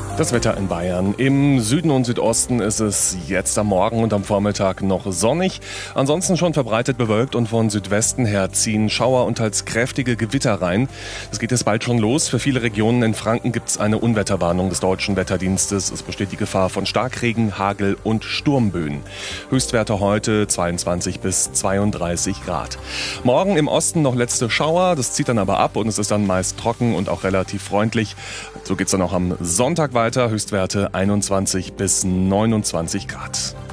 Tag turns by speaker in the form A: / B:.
A: Das Wetter in Bayern. Im Süden und Südosten ist es jetzt am Morgen und am Vormittag noch sonnig. Ansonsten schon verbreitet bewölkt und von Südwesten her ziehen Schauer und teils kräftige Gewitter rein. Es geht jetzt bald schon los. Für viele Regionen in Franken gibt es eine Unwetterwarnung des Deutschen Wetterdienstes. Es besteht die Gefahr von Starkregen, Hagel und Sturmböen. Höchstwerte heute 22 bis 32 Grad. Morgen im Osten noch letzte Schauer. Das zieht dann aber ab und es ist dann meist trocken und auch relativ freundlich. So geht es dann auch am Sonntag weiter. Höchstwerte 21 bis 29 Grad.